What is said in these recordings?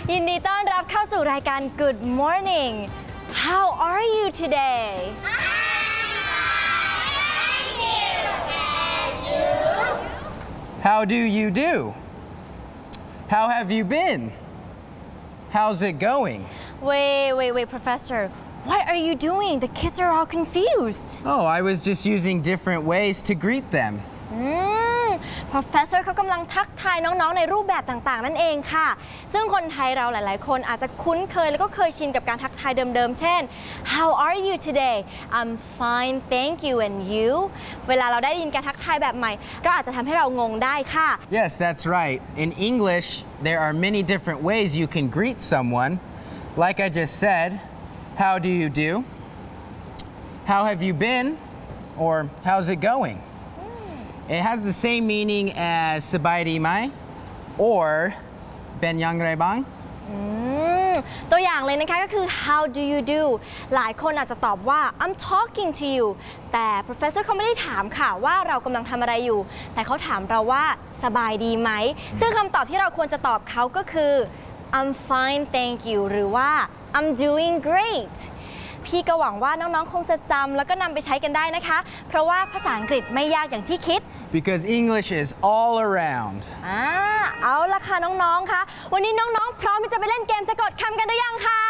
ยินดีต้อนรับเข้าสู่รายการ Good Morning How are you today How do you do? How have you been? How's it going? Wait, Professor. What are you doing? The kids are all confused. Oh, I was just using different ways to greet them. Professor เขากำลังทักทายน้องๆในรูปแบบต่างๆนั่นเองค่ะซึ่งคนไทยเราหลายๆคนอาจจะคุ้นเคยแล้วก็เคยชินกับการทักทายเดิมๆเช่น How are you today? I'm fine, thank you, and you? เวลาเราได้ยินการทักทายแบบใหม่ก็อาจจะทำให้เรางงได้ค่ะ Yes, that's right. In English, there are many different ways you can greet someone. Like I just said, how do you do? How have you been? Or how's it going?It has the same meaning as สบายดีไหม or เป็นอย่างไรบ้างตัวอย่างเลยนะคะก็คือ how do you do หลายคนอาจจะตอบว่า I'm talking to you แต่ professor เขาไม่ได้ถามค่ะว่าเรากำลังทำอะไรอยู่แต่เขาถามเราว่าสบายดีไหมซึ่งคำตอบที่เราควรจะตอบเขาก็คือ I'm fine thank you หรือว่า I'm doing greatพี่ก็หวังว่าน้องๆคงจะจำแล้วก็นำไปใช้กันได้นะคะเพราะว่าภาษาอังกฤษไม่ยากอย่างที่คิด Because English is all around เอาละค่ะน้องๆค่ะวันนี้น้องๆพร้อมที่จะไปเล่นเกมสะกดคำกันหรือยังคะ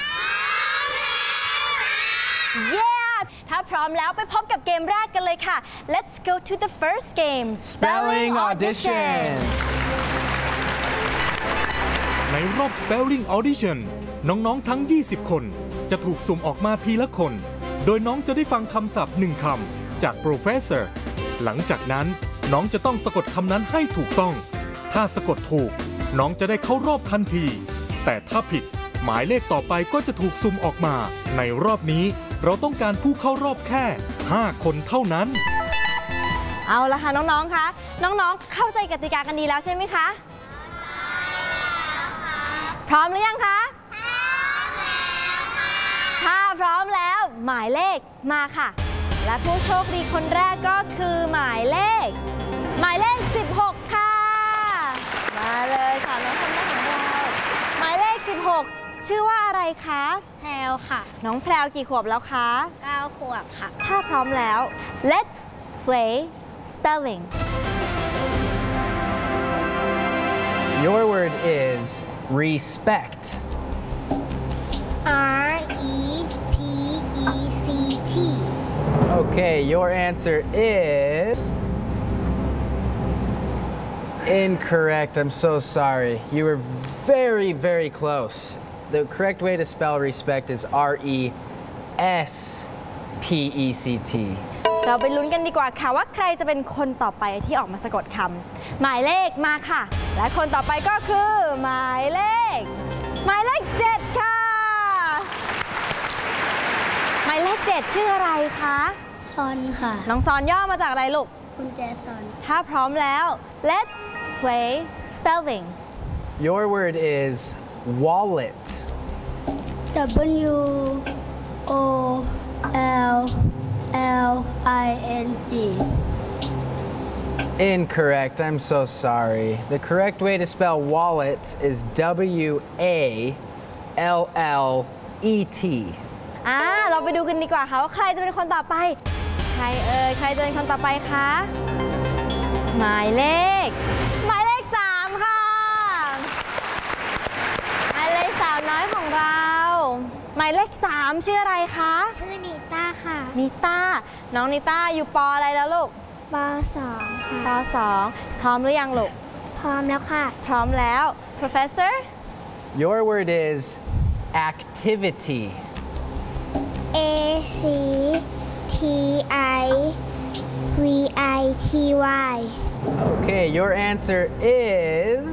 Yeah ถ้าพร้อมแล้วไปพบกับเกมแรกกันเลยค่ะ Let's go to the first game Spelling Audition ในรอบ Spelling Audition น้องๆทั้ง20คนจะถูกสุ่มออกมาทีละคนโดยน้องจะได้ฟังคำศัพท์1คำจาก Professor หลังจากนั้นน้องจะต้องสะกดคำนั้นให้ถูกต้องถ้าสะกดถูกน้องจะได้เข้ารอบทันทีแต่ถ้าผิดหมายเลขต่อไปก็จะถูกสุ่มออกมาในรอบนี้เราต้องการผู้เข้ารอบแค่5คนเท่านั้นเอาละค่ะน้องๆคะน้องๆเข้าใจกติกากันดีแล้วใช่ไหมคะพร้อมหรือยังคะถ้าพร้อมแล้วหมายเลขมาค่ะและผู้โชคดีคนแรกก็คือหมายเลข16ค่ะมาเลยค่ะน้องคนแรกของเราหมายเลข16ชื่อว่าอะไรคะแพรวค่ะน้องแพรวกี่ขวบแล้วคะ 9 ขวบค่ะถ้าพร้อมแล้ว Let's play spelling Your word is respect REPECT Okay, your answer is incorrect. I'm so sorry. You were very, very close. The correct way to spell respect is RESPECT. เราไปลุ้นกันดีกว่าค่ะว่าใครจะเป็นคนต่อไปที่ออกมาสะกดคำหมายเลขมาค่ะและคนต่อไปก็คือหมายเลข7ค่ะหมายเลข7ชื่ออะไรคะซอนค่ะน้องซอนย่อมาจากอะไรลูกกุญแจซอนถ้าพร้อมแล้ว Let's play spelling Your word is wallet WOLLING Incorrect. I'm so sorry. The correct way to spell wallet is WALLET. เราไปดูกันดีกว่าค่ะว่าใครจะเป็นคนต่อไปใครจะเป็นคนต่อไปคะหมายเลข3ค่ะหมายเลขสาวน้อยของเราหมายเลข3ชื่ออะไรคะชื่อนิต้าค่ะนิต้าน้องนิต้าอยู่ป.อะไรแล้วลูกป.2 ค่ะป.2 พร้อมหรือยังลูกพร้อมแล้วค่ะพร้อมแล้ว Professor Your word is activity ACTIVITY Okay, your answer is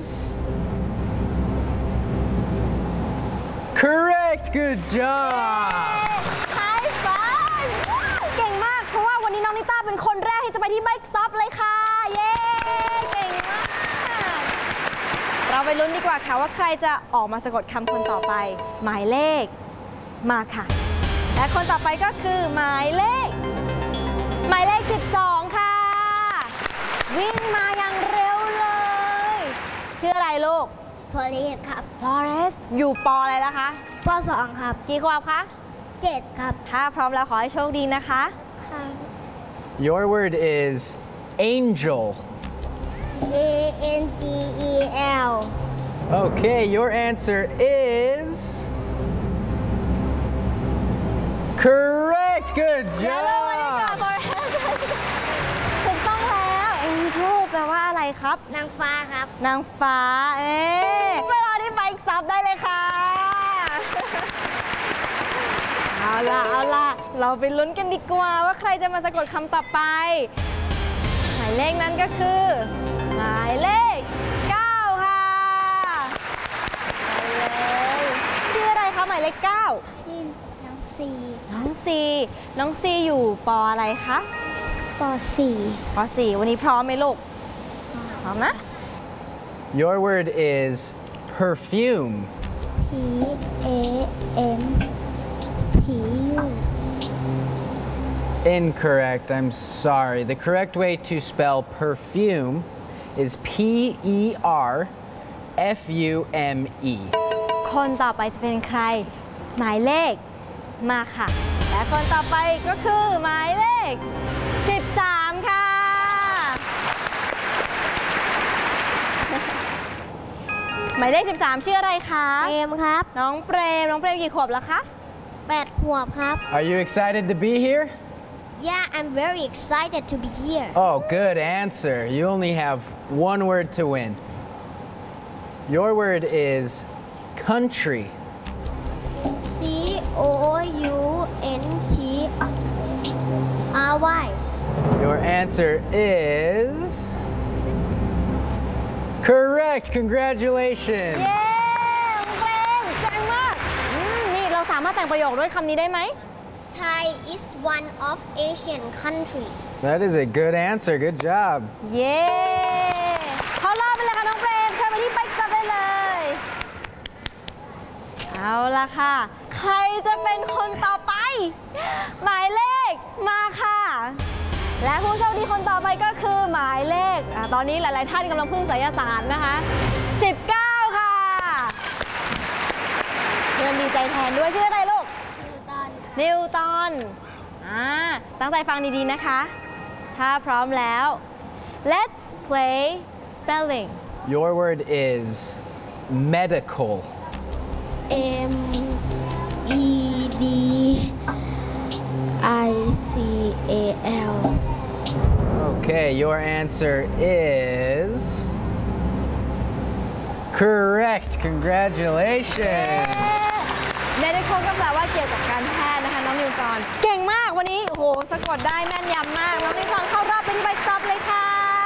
correct. Good job. High five. เก่งมากเพราะว่าวันนี้น้องนิต้าเป็นคนแรกที่จะไปที่ Bike Stop เลยค่ะเย้เก่งมากเราไปลุ้นดีกว่าค่ะว่าใครจะออกมาสะกดคำคนต่อไปหมายเลขมาค่ะและคนต่อไปก็คือหมายเลข12ค่ะวิ่งมาอย่างเร็วเลยชื่ออะไรลูก Flores ครับ Flores อยู่ปออะไรแล้วคะป .2 ครับกี่ขวบคะ 7 ครับถ้าพร้อมแล้วขอให้โชคดีนะคะครับ Your word is angel. ANGEL Okay, your answer is correct. Good เดี๋ยวเราวันนี้ค่ะ job. Flores ถูกต้องแล้ว Angel แปลว่าอะไรครับนางฟ้าครับนางฟ้า เวลาที่ไปซับได้เลยค่ะ เอาล่ะ เราไปลุ้นกันดีกว่าว่าใครจะมาสะกดคำต่อไป หมายเลขนั้นก็คือ หมายเลข 9 ค่ะไปเลยชื่ออะไรคะหมายเลข 9 ชื่อน้องซีน้องซีอยู่ปออะไรคะป .4 ปอ4วันนี้พร้อมไหมลูก พร้อมนะ Your word is perfume. PAMPU Incorrect. I'm sorry. The correct way to spell perfume is PERFUME. คนต่อไปจะเป็นใคร หมายเลขมาค่ะ และคนต่อไปก็คือหมายเลข 13 ค่ะ หมายเลข 13 ชื่ออะไรคะเอมครับน้องเปรมกี่ขวบแล้วคะ 8 ขวบครับ Are you excited to be here? Yeah, I'm very excited to be here. Oh, good answer. You only have one word to win. Your word is country. COUNTRY Your answer is correct. Congratulations. เย้น้องเปรมเจ๋งมากนี่เราสามารถแต่งประโยคด้วยคำนี้ได้ไหม Thai is one of Asian country. That is a good answer. Good job. เย้เข้ารอบไปเลยค่ะน้องเปรมเชิญไปที่ไปซับได้เลย เอาละค่ะ ใครจะเป็นคนต่อไป หมายเลขมาค่ะ และผู้โชคดีคนต่อไปก็คือหมายเลขตอนนี้หลายๆท่านกำลังพึ่งไสยศาสตร์นะคะ 19 ค่ะเพื่อนดีใจแทนด้วยชื่ออะไรลูก นิวตันตั้งใจฟังดีๆนะคะ ถ้าพร้อมแล้ว let's play spelling Your word is medical. MEDICAL Okay, your answer is correct. Congratulations. medical ก็แปลว่าเกี่ยวกับการแพทย์นะคะน้องนิวตันเก่งมากวันนี้โอ้โหสะกดได้แม่นยำมากน้องนิวตันเข้ารอบไปที่ใบซับเลยค่ะ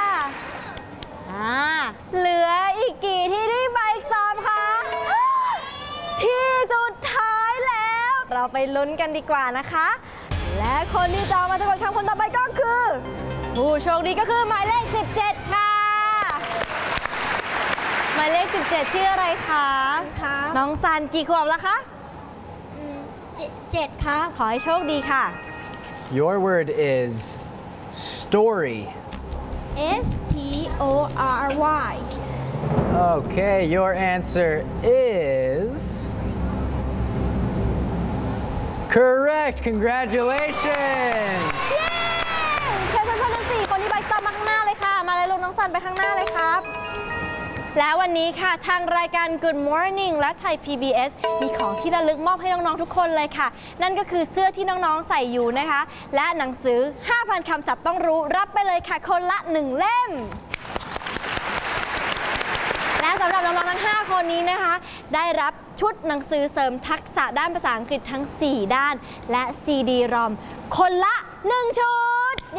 เหลืออีกกี่ที่ที่ใบซับคะที่สุดท้ายแล้ว เราไปลุ้นกันดีกว่านะคะ และคนที่จะมาสะกดคำคนต่อไปก็คือ ผู้โชคดีก็คือหมายเลข 17 ค่ะ หมายเลข 17 ชื่ออะไรคะค่ะน้องซันกี่ขวบแล้วคะ 7 ครับขอให้โชคดีค่ะ Your word is story. STORY Okay, your answer is correct. Congratulations. เย้เชิญทั้ง4คนที่ใบซับมาข้างหน้าเลยค่ะ มาเลยลูกน้องซันไปข้างหน้าเลยครับ และวันนี้ค่ะทางรายการ Good Morning และไทย PBS มีของที่ระลึกมอบให้น้องๆทุกคนเลยค่ะ นั่นก็คือเสื้อที่น้องๆใส่อยู่นะคะ และหนังสือ 5,000 คำศัพท์ต้องรู้รับไปเลยค่ะคนละ 1 เล่ม และสำหรับน้องๆทั้ง 5 คนนี้นะคะ ได้รับชุดหนังสือเสริมทักษะด้านภาษาอังกฤษทั้ง 4 ด้าน และ CD-ROM คนละ 1 ชุด เย้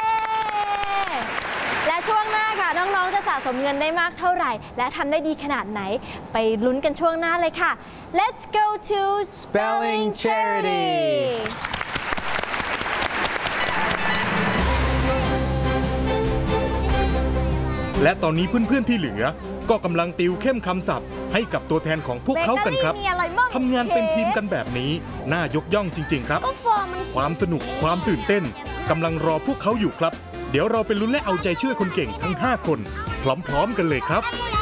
และช่วงหน้าค่ะน้องๆจะสะสมเงินได้มากเท่าไหร่ และทำได้ดีขนาดไหน ไปลุ้นกันช่วงหน้าเลยค่ะ Let's go to Spelling Charity และตอนนี้เพื่อนๆที่เหลือ ก็กำลังติวเข้มคำศัพท์ให้กับตัวแทนของพวกเขากันครับเบเกอรี่มีอะไรบ้างทำงานเป็นทีมกันแบบนี้น่ายกย่องจริงๆครับก็ฟอร์มมันความสนุกความตื่นเต้นกำลังรอพวกเขาอยู่ครับ เดี๋ยวเราไปลุ้นและเอาใจช่วยคนเก่งทั้ง 5 คน พร้อมๆกันเลยครับรู้